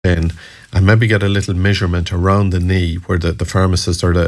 in and maybe get a little measurement around the knee where the pharmacist or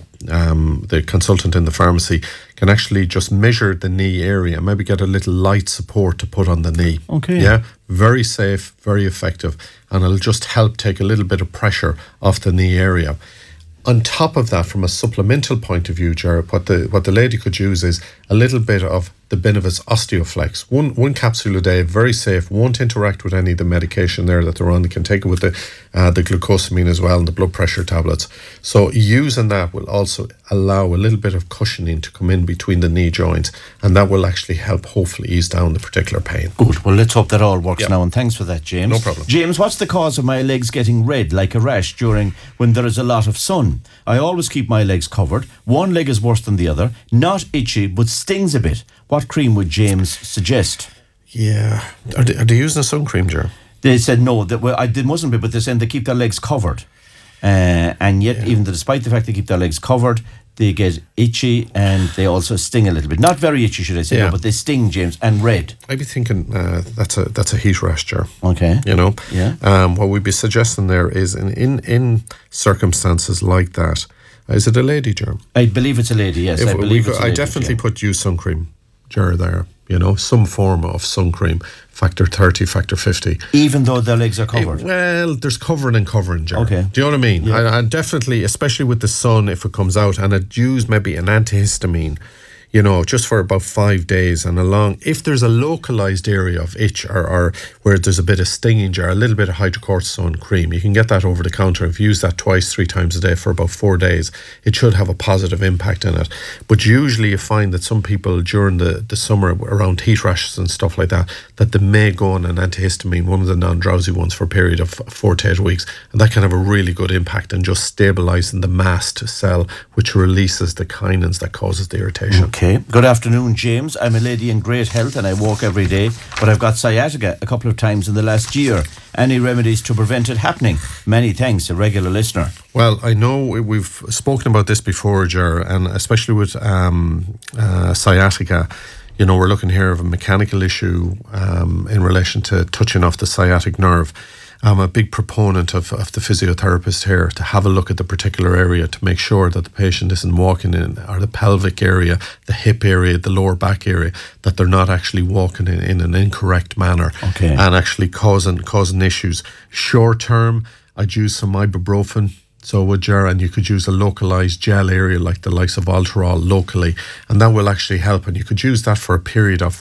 the consultant in the pharmacy can actually just measure the knee area, maybe get a little light support to put on the knee. Okay. Yeah, very safe, very effective, and it'll just help take a little bit of pressure off the knee area. On top of that, from a supplemental point of view, Jared, what the lady could use is a little bit of the Benevis Osteoflex. One capsule a day, very safe, won't interact with any of the medication there that they're on. They can take it with the glucosamine as well and the blood pressure tablets. So using that will also allow a little bit of cushioning to come in between the knee joints, and that will actually help hopefully ease down the particular pain. Good. Well, let's hope that all works now, and thanks for that, James. No problem. James, what's the cause of my legs getting red like a rash when there is a lot of sun? I always keep my legs covered. One leg is worse than the other. Not itchy, but stings a bit. What cream would James suggest? Yeah. Are they using a sun cream, Jared? They said no. They mustn't be, but they're saying they keep their legs covered. And yet, even despite the fact they keep their legs covered, they get itchy and they also sting a little bit. Not very itchy, should I say, no, but they sting, James, and red. I'd be thinking that's a heat rash, Jared. Okay. You know? Yeah. What we'd be suggesting there is in circumstances like that, is it a lady, Jared? I believe it's a lady, yes. I definitely put use sun cream, Jared, there. You know, some form of sun cream, factor 30, factor 50. Even though their legs are covered? Well, there's covering and covering, Jared. Okay. Do you know what I mean? Yeah. I definitely, especially with the sun, if it comes out, and I'd use maybe an antihistamine, you know, just for about 5 days and if there's a localized area of itch or where there's a bit of stinging, Jar, a little bit of hydrocortisone cream, you can get that over the counter. If you use that 2-3 times a day for about 4 days, it should have a positive impact in it. But usually you find that some people during the summer around heat rashes and stuff like that they may go on an antihistamine, one of the non-drowsy ones, for a period of 4 to 8 weeks. And that can have a really good impact in just stabilizing the mast cell, which releases the kinins that causes the irritation. Okay. Good afternoon, James. I'm a lady in great health and I walk every day, but I've got sciatica a couple of times in the last year. Any remedies to prevent it happening? Many thanks, a regular listener. Well, I know we've spoken about this before, Ger, and especially with sciatica. You know, we're looking here of a mechanical issue in relation to touching off the sciatic nerve. I'm a big proponent of the physiotherapist here to have a look at the particular area to make sure that the patient isn't walking in, or the pelvic area, the hip area, the lower back area, that they're not actually walking in an incorrect manner and actually causing issues. Short term, I'd use some ibuprofen. So would you, and you could use a localized gel area like the likes of Altrol locally, and that will actually help. And you could use that for a period of,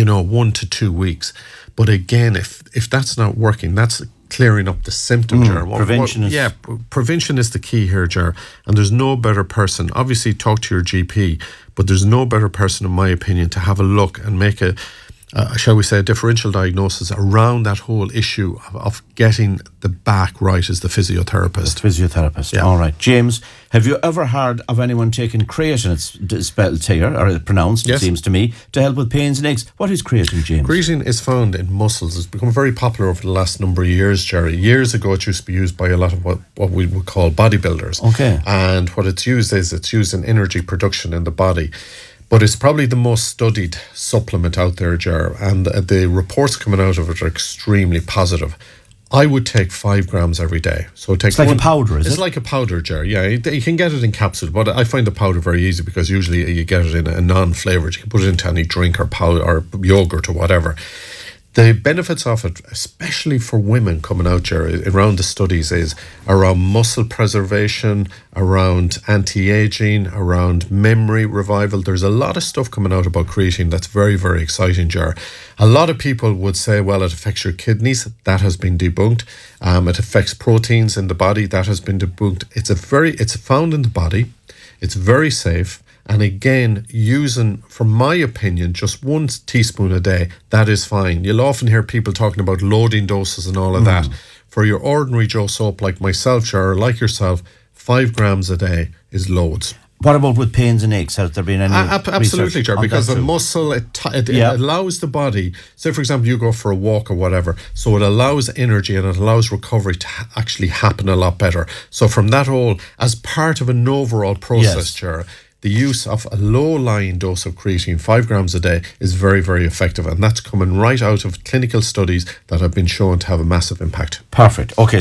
1 to 2 weeks. But again, if that's not working, that's clearing up the symptom, Ger. Prevention is... Yeah, prevention is the key here, Ger. And there's no better person. Obviously, talk to your GP, but there's no better person, in my opinion, to have a look and make a differential diagnosis around that whole issue of getting the back right as the physiotherapist. Yeah. All right. James, have you ever heard of anyone taking creatine? It's spelled here, or pronounced, yes. It seems to me, to help with pains and aches. What is creatine, James? Creatine is found in muscles. It's become very popular over the last number of years, Jerry. Years ago, it used to be used by a lot of what we would call bodybuilders. Okay. And what it's used in energy production in the body. But it's probably the most studied supplement out there, Ger, and the reports coming out of it are extremely positive. I would take 5 grams every day. So it's like a powder, is it? It's like a powder, Ger. Yeah, you can get it in capsules, but I find the powder very easy because usually you get it in a non-flavoured. You can put it into any drink or powder or yogurt or whatever. The benefits of it, especially for women coming out here around the studies, is around muscle preservation, around anti-aging, around memory revival. There's a lot of stuff coming out about creatine that's very, very exciting, Jar. A lot of people would say, well, it affects your kidneys. That has been debunked. It affects proteins in the body. That has been debunked. It's found in the body. It's very safe. And again, using, from my opinion, just 1 teaspoon a day, that is fine. You'll often hear people talking about loading doses and all of that. For your ordinary Joe soap like myself, or like yourself, 5 grams a day is loads. What about with pains and aches? Has there been any absolutely, Ger, because the muscle, it allows the body, say for example you go for a walk or whatever, so it allows energy and it allows recovery to actually happen a lot better. So from that all, as part of an overall process, Ger, the use of a low-lying dose of creatine, 5 grams a day, is very, very effective. And that's coming right out of clinical studies that have been shown to have a massive impact. Perfect. Okay.